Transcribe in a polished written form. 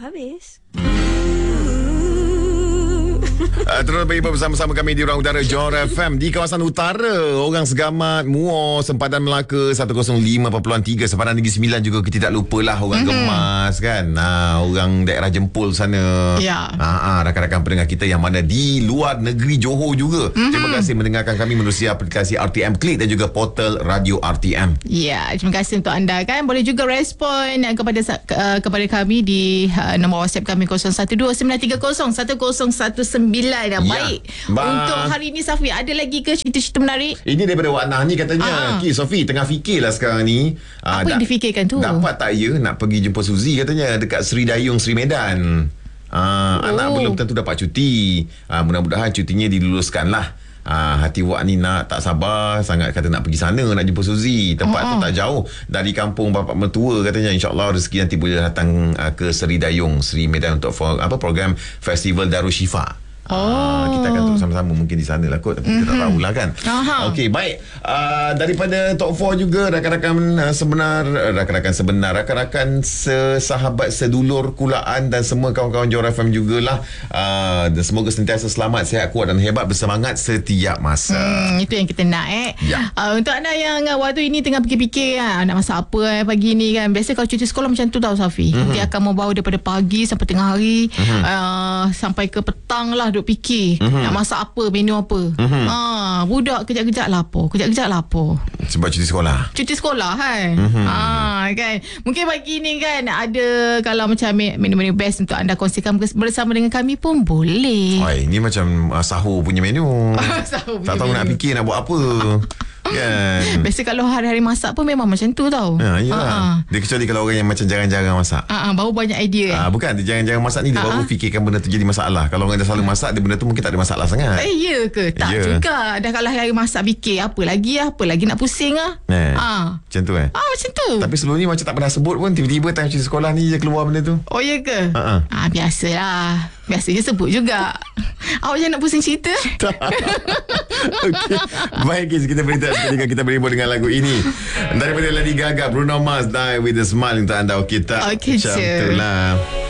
habis. Terus bersama-sama kami di Ruang Udara Johor FM di kawasan utara. Orang Segamat, Muar, Sempadan Melaka 105.3, Sempadan Negeri Sembilan juga kita tak lupalah orang Gemas kan. Orang daerah Jempol sana. Ya. Rakan-rakan pendengar kita yang mana di luar negeri Johor juga. Terima kasih mendengarkan kami menerusi aplikasi RTM Klik dan juga portal Radio RTM. Ya, terima kasih untuk anda kan. Boleh juga respon kepada kami di nombor WhatsApp kami 0129301019. Baik. Untuk hari ini Safi, ada lagi ke cerita-cerita menarik? Ini daripada Wak Nah ni katanya. Sofi tengah fikirlah sekarang ni. Apa yang difikirkan tu? Dapat tak ya nak pergi jumpa Suzy katanya dekat Seri Dayung, Seri Medan. Anak belum tentu dapat cuti. Mudah-mudahan cutinya diluluskan lah. Hati Wak ni tak sabar sangat, kata nak pergi sana, nak jumpa Suzy. Tempat tu tak jauh dari kampung bapak mertua katanya. InsyaAllah rezeki nanti boleh datang ke Seri Dayung, Seri Medan untuk program Festival Darushifa. Kita akan terus sama-sama mungkin di sana lah kot, tapi kita tak tahulah kan. Okey, baik. Daripada Top 4 juga rakan-rakan sebenar, rakan-rakan sesahabat, sedulur, kulaan dan semua kawan-kawan Johor FM jugalah. Dan semoga sentiasa selamat, sihat, kuat dan hebat, bersemangat setiap masa. Itu yang kita nak untuk anda yang waktu ini tengah fikir-fikir nak masak apa pagi ni kan. Biasa kalau cuti sekolah macam tu tau Safi. Nanti akan membawa daripada pagi sampai tengah hari, sampai ke petang lah duk fikir nak masak apa, menu apa. Budak kejap-kejap lapar, sebab cuti sekolah kan. Kan mungkin pagi ni kan ada, kalau macam menu-menu best untuk anda kongsikan bersama dengan kami pun boleh. Ini macam sahur punya menu. Tak tahu nak fikir nak buat apa kan. Biasa kalau hari-hari masak pun memang macam tu tau. Yalah. Dia kecuali kalau orang yang macam jarang-jarang masak. Baru banyak idea bukan, dia jarang-jarang masak ni dia baru fikirkan benda tu jadi masalah. Kalau orang dah selalu masak, dia benda tu mungkin tak ada masalah sangat. Ya ke? Tak juga. Dah kalau hari masak fikir apa lagi nak pusing macam tu macam tu. Tapi sebelum ni macam tak pernah sebut pun, tiba-tiba time cuti sekolah ni je keluar benda tu. Oh ya ke? Biasalah. Biasanya sebut juga. Awak jangan nak pusing cerita. Okay. Baik guys, kita berita ketika kita berhibur dengan lagu ini daripada Lady Gaga, Bruno Mars, Die With A Smile untuk anda. Kita macam tu lah.